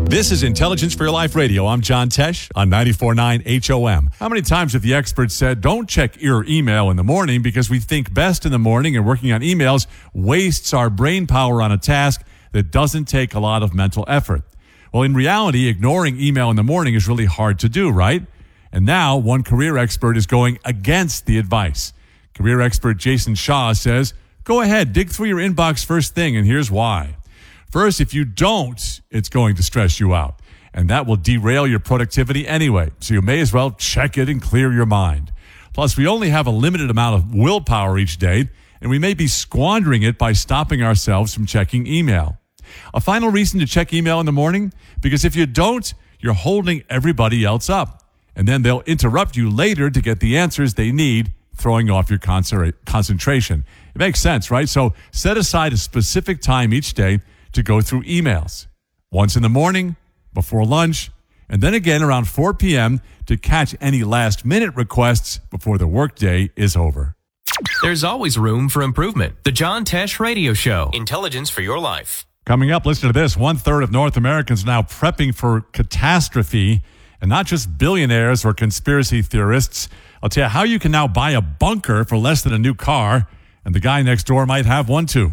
This is Intelligence for Your Life Radio. I'm John Tesh on 94.9 HOM. How many times have the experts said, don't check your email in the morning because we think best in the morning, and working on emails wastes our brain power on a task that doesn't take a lot of mental effort? Well, in reality, ignoring email in the morning is really hard to do, right? And now one career expert is going against the advice. Career expert Jason Shaw says, go ahead, dig through your inbox first thing, and here's why. First, if you don't, it's going to stress you out, and that will derail your productivity anyway, so you may as well check it and clear your mind. Plus, we only have a limited amount of willpower each day, and we may be squandering it by stopping ourselves from checking email. A final reason to check email in the morning, because if you don't, you're holding everybody else up, and then they'll interrupt you later to get the answers they need, throwing off your concentration. It makes sense, right? So set aside a specific time each day to go through emails. Once in the morning, before lunch, and then again around 4 p.m. to catch any last-minute requests before the workday is over. There's always room for improvement. The John Tesh Radio Show. Intelligence for your life. Coming up, listen to this. 1/3 of North Americans are now prepping for catastrophe, and not just billionaires or conspiracy theorists. I'll tell you how you can now buy a bunker for less than a new car, and the guy next door might have one too.